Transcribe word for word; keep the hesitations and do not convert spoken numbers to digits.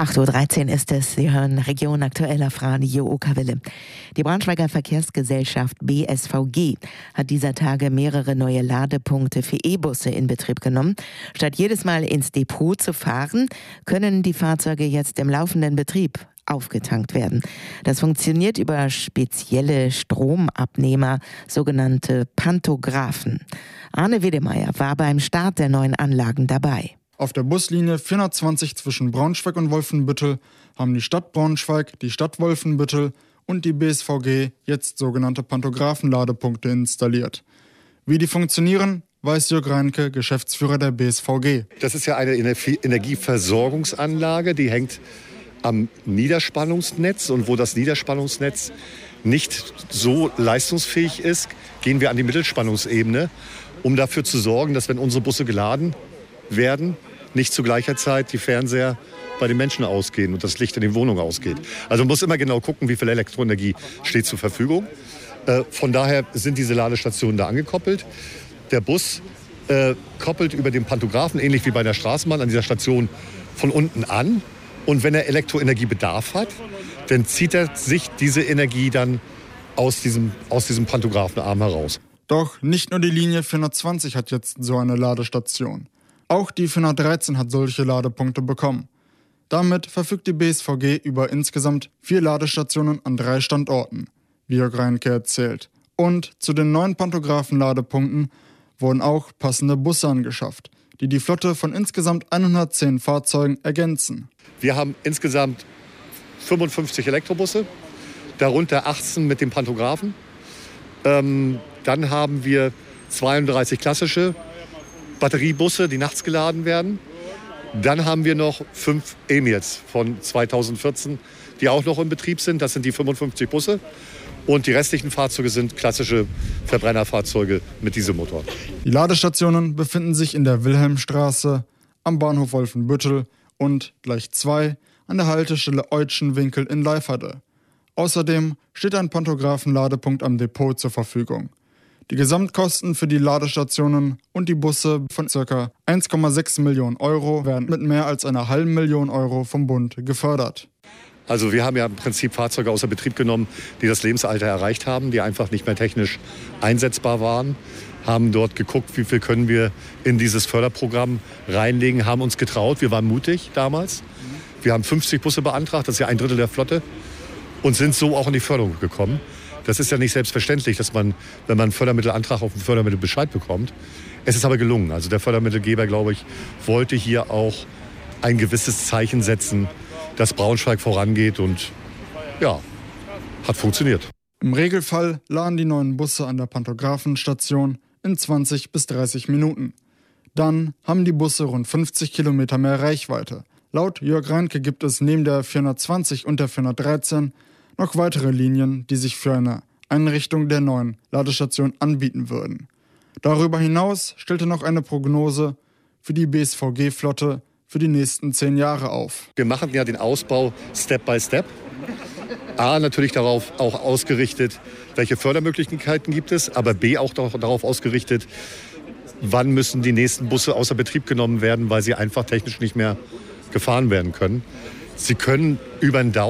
acht Uhr dreizehn ist es. Sie hören Region aktuell auf Radio Okerwelle. Die Braunschweiger Verkehrsgesellschaft B S V G hat dieser Tage mehrere neue Ladepunkte für E-Busse in Betrieb genommen. Statt jedes Mal ins Depot zu fahren, können die Fahrzeuge jetzt im laufenden Betrieb aufgetankt werden. Das funktioniert über spezielle Stromabnehmer, sogenannte Pantographen. Arne Wedemeyer war beim Start der neuen Anlagen dabei. Auf der Buslinie vierhundertzwanzig zwischen Braunschweig und Wolfenbüttel haben die Stadt Braunschweig, die Stadt Wolfenbüttel und die B S V G jetzt sogenannte Pantographen-Ladepunkte installiert. Wie die funktionieren, weiß Jörg Reinke, Geschäftsführer der B S V G. Das ist ja eine Energieversorgungsanlage, die hängt am Niederspannungsnetz. Und wo das Niederspannungsnetz nicht so leistungsfähig ist, gehen wir an die Mittelspannungsebene, um dafür zu sorgen, dass, wenn unsere Busse geladen werden, nicht zu gleicher Zeit die Fernseher bei den Menschen ausgehen und das Licht in den Wohnungen ausgeht. Also man muss immer genau gucken, wie viel Elektroenergie steht zur Verfügung. Äh, von daher sind diese Ladestationen da angekoppelt. Der Bus äh, koppelt über den Pantographen, ähnlich wie bei der Straßenbahn, an dieser Station von unten an. Und wenn er Elektroenergiebedarf hat, dann zieht er sich diese Energie dann aus diesem, aus diesem Pantographenarm heraus. Doch nicht nur die Linie vierhundertzwanzig hat jetzt so eine Ladestation. Auch die vierhundertdreizehn hat solche Ladepunkte bekommen. Damit verfügt die B S V G über insgesamt vier Ladestationen an drei Standorten, wie Jörg Reinke erzählt. Und zu den neuen Pantographen-Ladepunkten wurden auch passende Busse angeschafft, die die Flotte von insgesamt hundertzehn Fahrzeugen ergänzen. Wir haben insgesamt fünfundfünfzig Elektrobusse, darunter achtzehn mit dem Pantographen. Ähm, dann haben wir zweiunddreißig klassische Batteriebusse, die nachts geladen werden. Dann haben wir noch fünf E-Miets von zweitausendvierzehn, die auch noch in Betrieb sind. Das sind die fünfundfünfzig Busse. Und die restlichen Fahrzeuge sind klassische Verbrennerfahrzeuge mit Dieselmotor. Die Ladestationen befinden sich in der Wilhelmstraße, am Bahnhof Wolfenbüttel und gleich zwei an der Haltestelle Eutschenwinkel in Leiferde. Außerdem steht ein Pantographen-Ladepunkt am Depot zur Verfügung. Die Gesamtkosten für die Ladestationen und die Busse von ca. eins Komma sechs Millionen Euro werden mit mehr als einer halben Million Euro vom Bund gefördert. Also wir haben ja im Prinzip Fahrzeuge außer Betrieb genommen, die das Lebensalter erreicht haben, die einfach nicht mehr technisch einsetzbar waren, haben dort geguckt, wie viel können wir in dieses Förderprogramm reinlegen, haben uns getraut, wir waren mutig damals. Wir haben fünfzig Busse beantragt, das ist ja ein Drittel der Flotte, und sind so auch in die Förderung gekommen. Das ist ja nicht selbstverständlich, dass man, wenn man einen Fördermittelantrag auf einen Fördermittelbescheid bekommt. Es ist aber gelungen. Also der Fördermittelgeber, glaube ich, wollte hier auch ein gewisses Zeichen setzen, dass Braunschweig vorangeht, und ja, hat funktioniert. Im Regelfall laden die neuen Busse an der Pantographenstation in zwanzig bis dreißig Minuten. Dann haben die Busse rund fünfzig Kilometer mehr Reichweite. Laut Jörg Reinke gibt es neben der vierhundertzwanzig und der vierhundertdreizehn noch weitere Linien, die sich für eine Einrichtung der neuen Ladestation anbieten würden. Darüber hinaus stellte noch eine Prognose für die B S V G-Flotte für die nächsten zehn Jahre auf. Wir machen ja den Ausbau Step by Step. A, natürlich darauf auch ausgerichtet, welche Fördermöglichkeiten gibt es, aber B, auch darauf ausgerichtet, wann müssen die nächsten Busse außer Betrieb genommen werden, weil sie einfach technisch nicht mehr gefahren werden können. Sie können über den Dauer